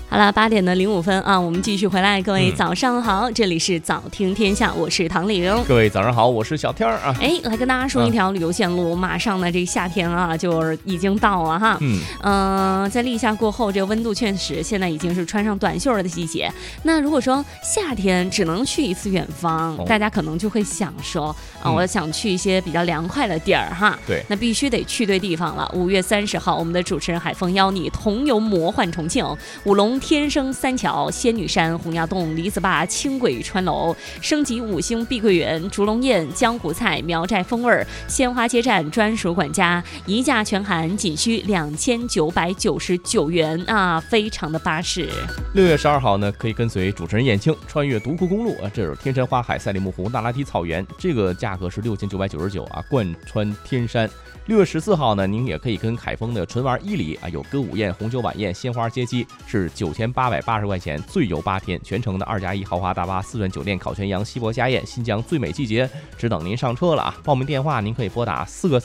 好了，8:05啊，我们继续回来，各位早上好，这里是早听天下，我是唐玲。 各位早上好，我是小天啊。 来跟大家说一条旅游线路，马上呢这夏天啊就已经到了哈。在立夏过后，这个温度确实现在已经是穿上短袖的季节。那如果说夏天只能去一次远方，大家可能就会想说我想去一些比较凉快的地儿哈。 对， 那必须得去对地方了。5月30号，我们的主持人海峰邀你同游魔幻重庆，舞龙天生三桥、仙女山、洪崖洞、李子坝、轻轨川楼，升级5星碧桂园、竹笼宴、江湖菜、苗寨风味、鲜花街站专属管家，一价全含仅需2999元啊，非常的巴适。 6月12号呢，可以跟随主持人燕青穿越独库公路啊，这是天山花海、赛里木湖、那拉提草原，这个价格是6999啊，贯穿天山。6月14号呢，您也可以跟海峰的纯玩伊犁啊，有歌舞宴、红酒晚宴、鲜花接机，是9880块钱，最游8天，全程的2+1豪华大巴、4钻酒店、烤全羊、西博家宴，新疆最美季节，只等您上车了啊！报名电话您可以拨打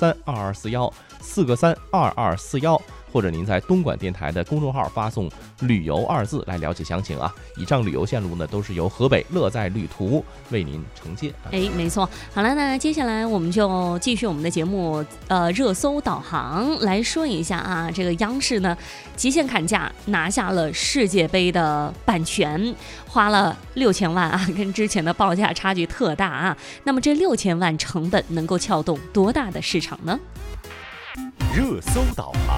4个32241，4个32241。或者您在东莞电台的公众号发送旅游2字来了解详情啊。以上旅游线路呢都是由河北乐在旅途为您承接。 没错。好了，那接下来我们就继续我们的节目热搜导航来说一下啊，这个央视呢极限砍价拿下了世界杯的版权，花了6000万啊，跟之前的报价差距特大啊。那么这6000万成本能够撬动多大的市场呢？ 热搜导航。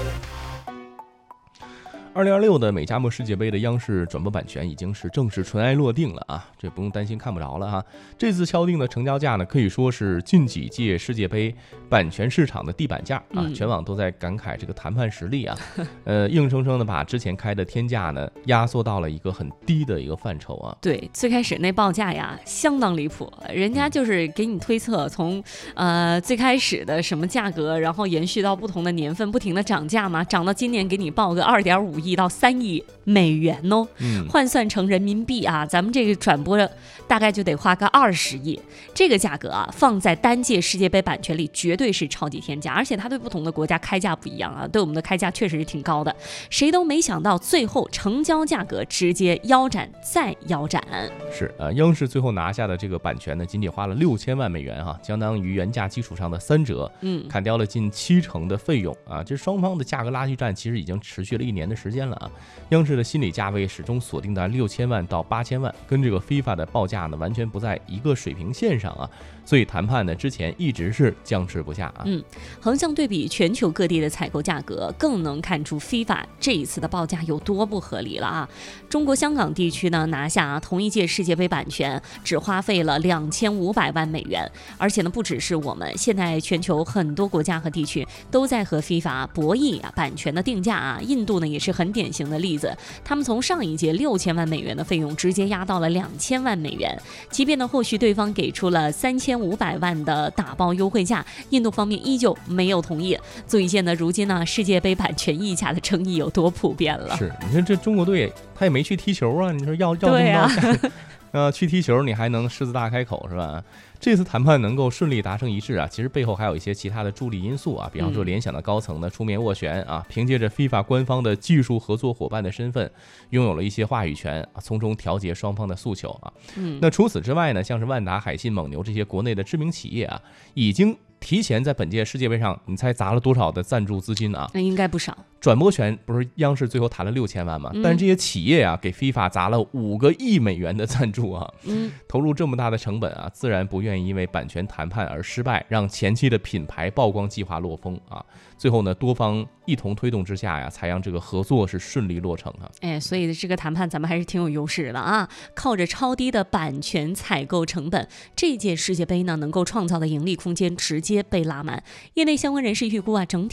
2026的美加墨世界杯的央视转播版权已经是正式尘埃落定了啊，这不用担心看不着了哈。这次敲定的成交价呢，可以说是近几届世界杯版权市场的地板价啊，全网都在感慨这个谈判实力啊，硬生生的把之前开的天价呢压缩到了一个很低的一个范畴啊。 对，最开始那报价呀相当离谱，人家就是给你推测从最开始的什么价格，然后延续到不同的年份，不停的涨价嘛，涨到今年给你报个2.5亿到3亿美元哦，换算成人民币啊，咱们这个转播大概就得花个20亿。这个价格啊，放在单届世界杯版权里绝对是超级天价，而且它对不同的国家开价不一样啊，对我们的开价确实是挺高的。谁都没想到，最后成交价格直接腰斩再腰斩。 是央视最后拿下的这个版权呢，仅仅花了6000万美元哈，相当于原价基础上的3折，砍掉了近70%的费用啊。这双方的价格拉锯战其实已经持续了1年的时间了啊。央视的心理价位始终锁定在6000万到8000万，跟这个 FIFA 的报价呢完全不在一个水平线上啊，所以谈判呢之前一直是僵持不下啊。 横向对比全球各地的采购价格，更能看出 FIFA 这一次的报价有多不合理了啊。中国香港地区呢拿下同一届世界杯版权，只花费了2500万美元，而且呢不只是我们，现在全球很多国家和地区都在和 FIFA 博弈啊版权的定价啊。印度呢也是很典型的例子，他们从上一届6000万美元的费用直接压到了2000万美元，即便呢后续对方给出了3500万的打包优惠价，印度方面依旧没有同意，足以见得如今呢世界杯版权溢价的争议有多普遍了。 是，你说这中国队他也没去踢球啊，你说要这么高去踢球你还能狮子大开口是吧？这次谈判能够顺利达成一致啊，其实背后还有一些其他的助力因素啊，比方说联想的高层呢出面斡旋啊，凭借着 FIFA 官方的技术合作伙伴的身份，拥有了一些话语权啊，从中调节双方的诉求啊。那除此之外呢，像是万达、海信、蒙牛这些国内的知名企业啊，已经提前在本届世界杯上，你猜砸了多少的赞助资金啊？ 那应该不少。 转播权不是央视最后谈了6000万吗？但是这些企业啊，给 FIFA 砸了5个亿美元的赞助啊，投入这么大的成本啊，自然不愿意因为版权谈判而失败，让前期的品牌曝光计划落风啊。最后呢，多方一同推动之下呀，才让这个合作是顺利落成啊。 所以这个谈判咱们还是挺有优势的啊，靠着超低的版权采购成本，这届世界杯呢能够创造的盈利空间直接被拉满。业内相关人士预估啊，整体